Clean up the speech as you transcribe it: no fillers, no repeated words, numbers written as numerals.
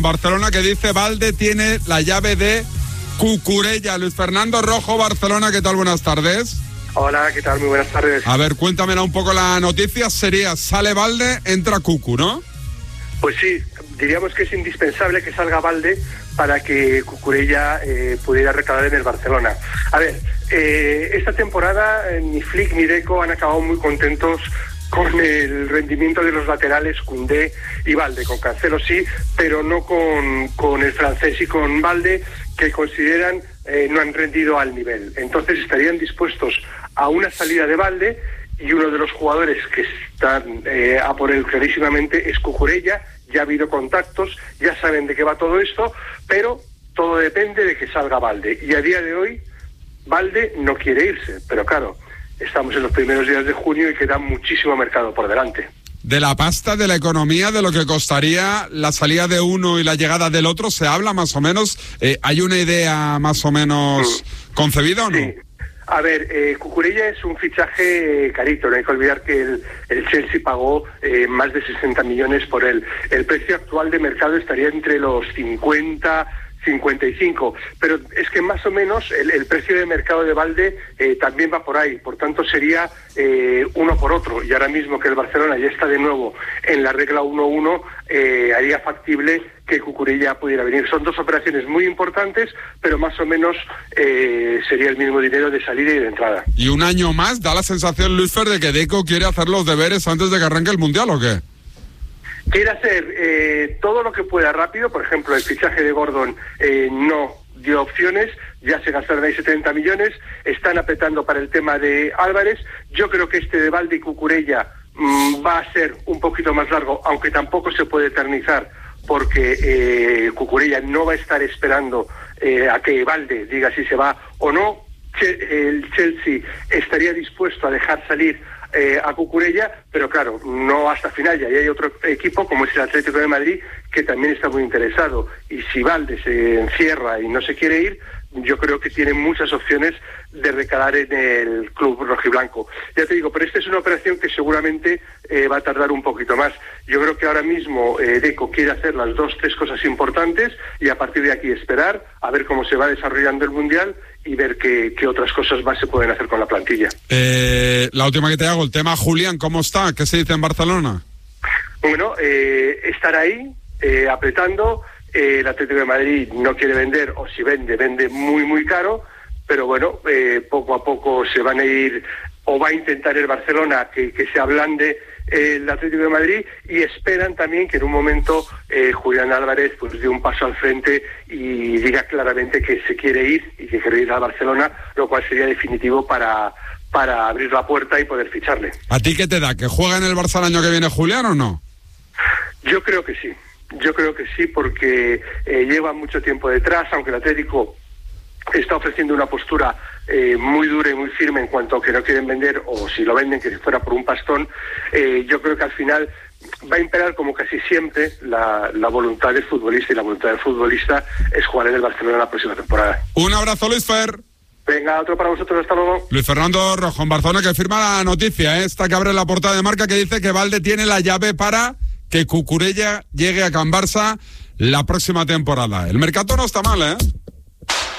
Barcelona, que dice Valde tiene la llave de Cucurella. Luis Fernando Rojo, Barcelona, ¿qué tal? Buenas tardes. Hola, ¿qué tal? Muy buenas tardes. A ver, cuéntamela un poco la noticia. Sería, sale Valde, entra Cucu, ¿no? Pues sí, diríamos que es indispensable que salga Valde para que Cucurella pudiera recalar en el Barcelona. A ver, esta temporada ni Flick ni Deco han acabado muy contentos con el rendimiento de los laterales Koundé y Valde, con Cancelo sí, pero no con el francés y con Valde, que consideran no han rendido al nivel. Entonces estarían dispuestos a una salida de Valde, y uno de los jugadores que están a por él clarísimamente es Cucurella. Ya ha habido contactos, ya saben de qué va todo esto, pero todo depende de que salga Valde. Y a día de hoy, Valde no quiere irse, pero claro, estamos en los primeros días de junio y queda muchísimo mercado por delante. De la pasta, de la economía, de lo que costaría la salida de uno y la llegada del otro, ¿se habla más o menos? ¿Hay una idea más o menos concebida o no? Sí. A ver, Cucurella es un fichaje carito, no hay que olvidar que el Chelsea pagó más de 60 millones por él. El precio actual de mercado estaría entre los 50, 55, pero es que más o menos el precio de mercado de Valde también va por ahí, por tanto sería uno por otro, y ahora mismo que el Barcelona ya está de nuevo en la regla 1-1, haría factible que Cucurella pudiera venir. Son dos operaciones muy importantes, pero más o menos sería el mismo dinero de salida y de entrada. Y un año más da la sensación, Luis Fer, de que Deco quiere hacer los deberes antes de que arranque el Mundial, ¿o qué? Quiere hacer todo lo que pueda rápido. Por ejemplo, el fichaje de Gordon no dio opciones, ya se gastaron ahí 70 millones, están apretando para el tema de Álvarez. Yo creo que este de Valde y Cucurella va a ser un poquito más largo, aunque tampoco se puede eternizar, porque Cucurella no va a estar esperando a que Valde diga si se va o no. El Chelsea estaría dispuesto a dejar salir a Cucurella, pero claro, no hasta final. Ya hay otro equipo como es el Atlético de Madrid que también está muy interesado, y si Valde se encierra y no se quiere ir, yo creo que tiene muchas opciones de recalar en el club rojiblanco. Ya te digo, pero esta es una operación que seguramente va a tardar un poquito más. Yo creo que ahora mismo Deco quiere hacer las 2-3 cosas importantes y a partir de aquí esperar a ver cómo se va desarrollando el Mundial y ver qué otras cosas más se pueden hacer con la plantilla. La última que te hago, el tema Julián, ¿cómo está? ¿Qué se dice en Barcelona? Bueno, estar ahí, apretando. El Atlético de Madrid no quiere vender, o si vende, vende muy muy caro, pero bueno, poco a poco se van a ir, o va a intentar el Barcelona que se ablande el Atlético de Madrid, y esperan también que en un momento Julián Álvarez pues dé un paso al frente y diga claramente que se quiere ir y que quiere ir a Barcelona, lo cual sería definitivo para abrir la puerta y poder ficharle. ¿A ti qué te da? ¿Que juega en el Barça el año que viene Julián o no? Yo creo que sí. Yo creo que sí, porque lleva mucho tiempo detrás, aunque el Atlético está ofreciendo una postura muy dura y muy firme en cuanto a que no quieren vender, o si lo venden que si fuera por un pastón. Yo creo que al final va a imperar, como casi siempre, la voluntad del futbolista, y la voluntad del futbolista es jugar en el Barcelona la próxima temporada. Un abrazo, Luis Fer. Venga, otro para vosotros, hasta luego. Luis Fernando Rojo, en Barcelona, que firma la noticia, esta que abre la portada de Marca, que dice que Valde tiene la llave para que Cucurella llegue a Can Barça la próxima temporada. El mercado no está mal, ¿eh?